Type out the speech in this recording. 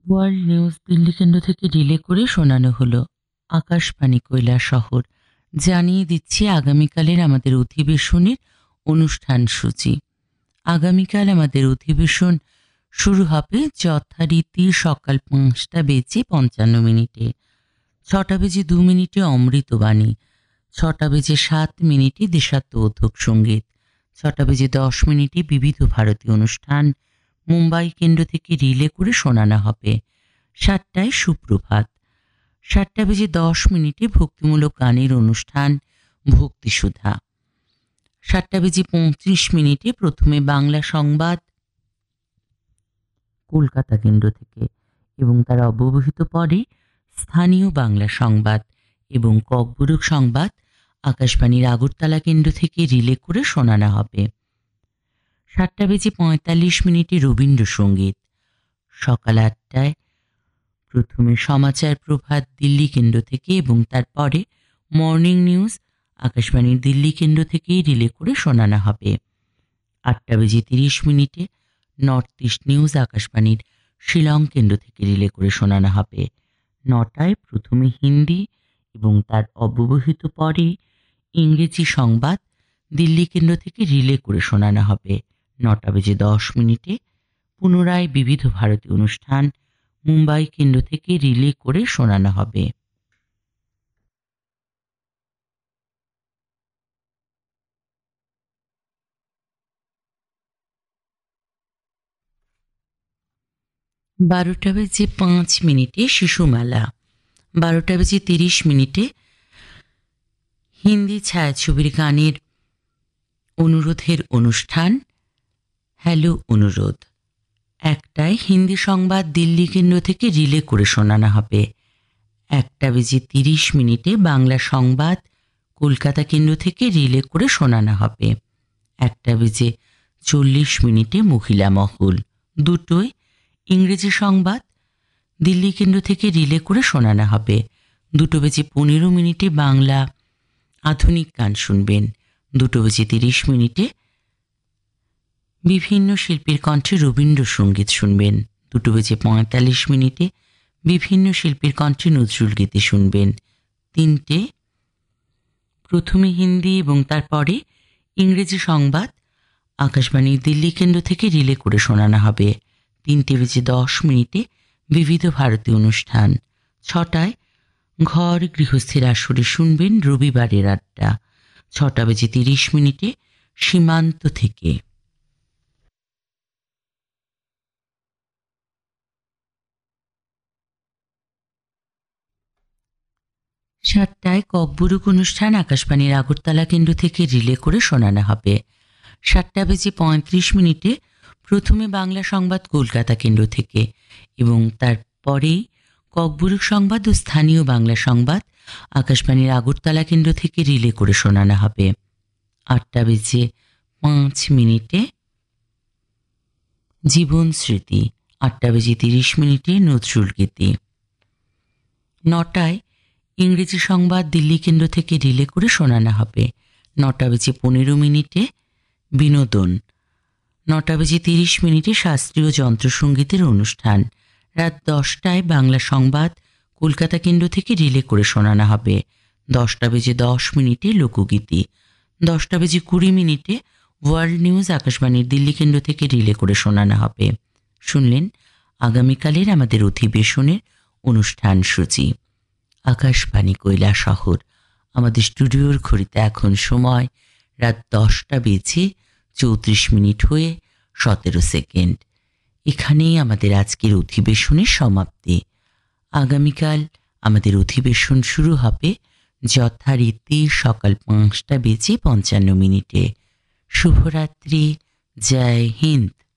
World news Delhi কেন্দ্র থেকে relay করে শোনানো হলো। আকাশবাণী কৈলাসহর জানিয়ে দিচ্ছি আগামীকালের আমাদের অধিবেশনের অনুষ্ঠান সূচি। আগামীকাল আমাদের অধিবেশন শুরু হবে যথারীতি সকাল 5:55 6:02 অমৃতবাণী, 6:07 দেশাত্মবোধক সঙ্গীত, 6:10 বিবিধ ভারতী অনুষ্ঠান মুম্বাই কেন্দ্র থেকে রিলে করে শোনানো হবে। 7টায় সুপ্রভাত, 7:10 ভক্তিমূলক গানের অনুষ্ঠান ভক্তিসুধা, 7:35 প্রথমে বাংলা সংবাদ কলকাতা কেন্দ্র থেকে এবং তার অব্যবহিত পরে স্থানীয় বাংলা সংবাদ এবং ককবরক সংবাদ আকাশবাণীর আগরতলা কেন্দ্র থেকে রিলে করে শোনানো হবে। 7:45 রবীন্দ্রসঙ্গীত। সকাল 8টায় প্রথমে সমাচার প্রভাত দিল্লি কেন্দ্র থেকে এবং তারপরে মর্নিং নিউজ আকাশবাণীর দিল্লি কেন্দ্র থেকেই রিলে করে শোনানো হবে। 8:30 নর্থ ইস্ট নিউজ আকাশবাণীর শিলং কেন্দ্র থেকে রিলে করে শোনানো হবে। 9টায় প্রথমে হিন্দি এবং তার অব্যবহিত পরে ইংরেজি সংবাদ দিল্লি কেন্দ্র থেকে রিলে করে শোনানো হবে। 9:10 পুনরায় বিবিধ ভারতী অনুষ্ঠান মুম্বাই কেন্দ্র থেকে রিলে করে শোনানো হবে। বারোটা বেজে 5 শিশু মেলা, 12:30 হিন্দি ছায়াছবির গানের অনুরোধের অনুষ্ঠান হ্যালো অনুরোধ। 1টায় হিন্দি সংবাদ দিল্লি কেন্দ্র থেকে রিলে করে শোনানো হবে। 1:30 বাংলা সংবাদ কলকাতা কেন্দ্র থেকে রিলে করে শোনানো হবে। 1:40 মহিলা মহল। 2টোয় ইংরেজি সংবাদ দিল্লি কেন্দ্র থেকে রিলে করে শোনানো হবে। 2:15 বাংলা আধুনিক গান শুনবেন। 2:30 বিভিন্ন শিল্পীর কণ্ঠে রবীন্দ্রসঙ্গীত শুনবেন। 2:45 বিভিন্ন শিল্পীর কণ্ঠে নজরুল গীতি শুনবেন। 3টে প্রথমে হিন্দি এবং তারপরে ইংরেজি সংবাদ আকাশবাণীর দিল্লি কেন্দ্র থেকে রিলে করে শোনানো হবে। 3:10 বিবিধ ভারতী অনুষ্ঠান। 6টায় ঘর গৃহস্থের আসরে শুনবেন রবিবারের আড্ডা। 6:30 সীমান্ত থেকে। সাতটায় ককবরক অনুষ্ঠান আকাশবাণীর আগরতলা কেন্দ্র থেকে রিলে করে শোনানো হবে। 7:35 প্রথমে বাংলা সংবাদ কলকাতা কেন্দ্র থেকে এবং তারপরেই ককবরক সংবাদ ও স্থানীয় বাংলা সংবাদ আকাশবাণীর আগরতলা কেন্দ্র থেকে রিলে করে শোনানো হবে। 8:05 জীবন স্মৃতি, 8:30 নজরুল গীতি। 9টায় ইংরেজি সংবাদ দিল্লি কেন্দ্র থেকে রিলে করে শোনানো হবে। 9:15 বিনোদন। 9:30 শাস্ত্রীয় যন্ত্রসঙ্গীতের অনুষ্ঠান। রাত 10টায় বাংলা সংবাদ কলকাতা কেন্দ্র থেকে রিলে করে শোনানো হবে। 10:10 লোকগীতি। 10:20 ওয়ার্ল্ড নিউজ আকাশবাণীর দিল্লি কেন্দ্র থেকে রিলে করে শোনানো হবে। শুনলেন আগামীকালের আমাদের অধিবেশনের অনুষ্ঠান সূচি। আকাশবাণী কৈলাসহর। আমাদের স্টুডিওর ঘড়িতে এখন সময় রাত 10:34 হয়ে 17 সেকেন্ড। এখানেই আমাদের আজকের অধিবেশনের সমাপ্তি। আগামীকাল আমাদের অধিবেশন শুরু হবে যথারীতি সকাল 5:55। শুভরাত্রি, জয় হিন্দ।